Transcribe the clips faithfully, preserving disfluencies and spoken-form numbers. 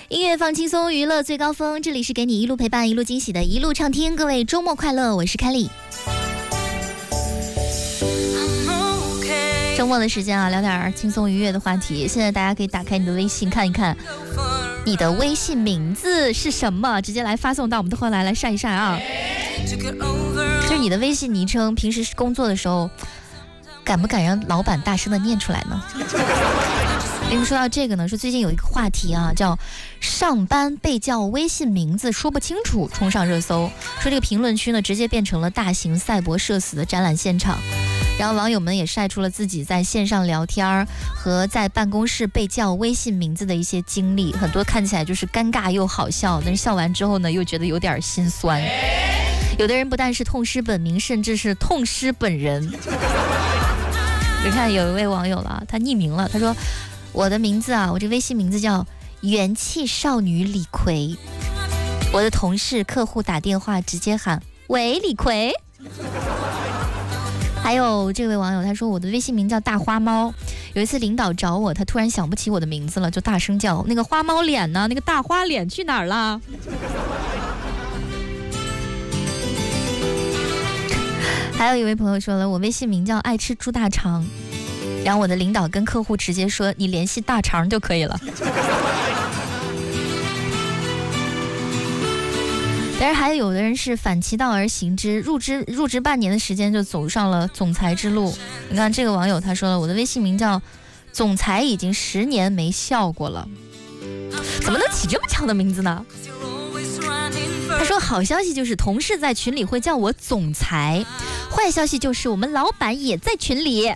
音乐放轻松，娱乐最高峰，这里是给你一路陪伴一路惊喜的一路畅听，各位周末快乐，我是凯莉。周末的时间啊，聊点轻松愉悦的话题。现在大家可以打开你的微信看一看，你的微信名字是什么，直接来发送到我们的后台来晒一晒啊。就是你的微信昵称，平时工作的时候敢不敢让老板大声的念出来呢？因为说到这个呢，说最近有一个话题啊，叫上班被叫微信名字说不清楚，冲上热搜。说这个评论区呢，直接变成了大型赛博社死的展览现场。然后网友们也晒出了自己在线上聊天和在办公室被叫微信名字的一些经历，很多看起来就是尴尬又好笑，但是笑完之后呢，又觉得有点心酸。有的人不但是痛失本名，甚至是痛失本人。你看有一位网友了，他匿名了，他说我的名字啊，我这微信名字叫元气少女李逵。我的同事客户打电话直接喊喂李逵。还有这位网友他说我的微信名叫大花猫，有一次领导找我，他突然想不起我的名字了，就大声叫那个花猫脸呢，那个大花脸去哪儿了？还有一位朋友说了，我微信名叫爱吃猪大肠，然后我的领导跟客户直接说你联系大肠就可以了。但是还有的人是反其道而行之，入职入职半年的时间就走上了总裁之路。你看这个网友他说了，我的微信名叫总裁已经十年没笑过了。怎么能起这么长的名字呢？他说好消息就是同事在群里会叫我总裁，坏消息就是我们老板也在群里。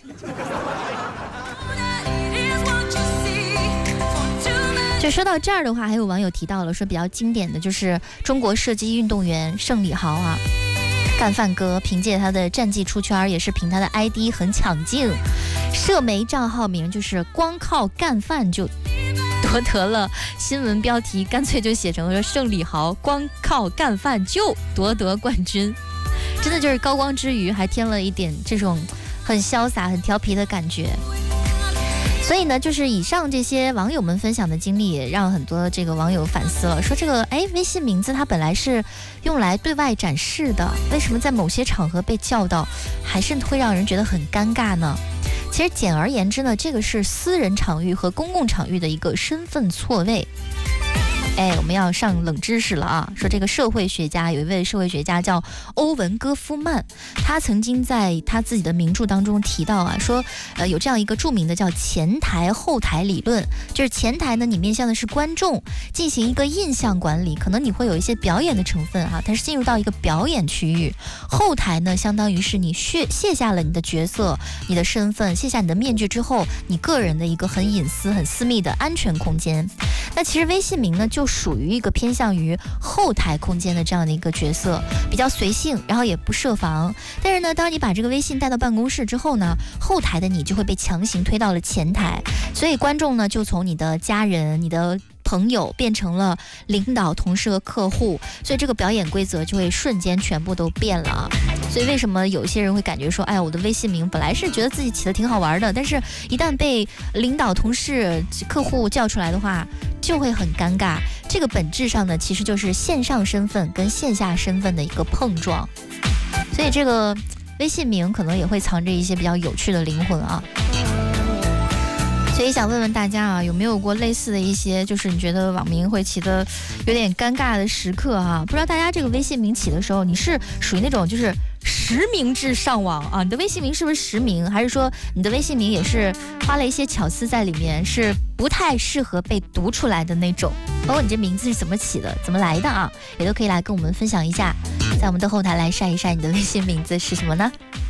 就说到这儿的话，还有网友提到了说比较经典的就是中国射击运动员盛礼豪啊，干饭哥凭借他的战绩出圈，也是凭他的 I D 很抢镜，社媒账号名就是光靠干饭就夺得了新闻标题，干脆就写成了盛礼豪光靠干饭就夺得冠军。真的就是高光之余还添了一点这种很潇洒很调皮的感觉。所以呢，就是以上这些网友们分享的经历，也让很多这个网友反思了，说这个哎，微信名字它本来是用来对外展示的，为什么在某些场合被叫到，还是会让人觉得很尴尬呢？其实简而言之呢，这个是私人场域和公共场域的一个身份错位。哎，我们要上冷知识了啊！说这个社会学家有一位社会学家叫欧文戈夫曼，他曾经在他自己的名著当中提到啊，说呃有这样一个著名的叫前台后台理论，就是前台呢你面向的是观众，进行一个印象管理，可能你会有一些表演的成分哈、啊，它是进入到一个表演区域。后台呢相当于是你卸卸下了你的角色、你的身份，卸下你的面具之后，你个人的一个很隐私、很私密的安全空间。那其实微信名呢就属于一个偏向于后台空间的这样的一个角色，比较随性，然后也不设防。但是呢，当你把这个微信带到办公室之后呢，后台的你就会被强行推到了前台，所以观众呢就从你的家人、你的朋友变成了领导、同事和客户，所以这个表演规则就会瞬间全部都变了啊。所以为什么有些人会感觉说，哎，我的微信名本来是觉得自己起得挺好玩的，但是一旦被领导、同事、客户叫出来的话，就会很尴尬。这个本质上呢，其实就是线上身份跟线下身份的一个碰撞。所以这个微信名可能也会藏着一些比较有趣的灵魂啊。所以想问问大家啊，有没有过类似的一些，就是你觉得网名会起得有点尴尬的时刻啊？不知道大家这个微信名起的时候，你是属于那种就是实名制上网啊？你的微信名是不是实名，还是说你的微信名也是花了一些巧思在里面，是不太适合被读出来的那种？包括你这名字是怎么起的，怎么来的啊？也都可以来跟我们分享一下，在我们的后台来晒一晒你的微信名字是什么呢？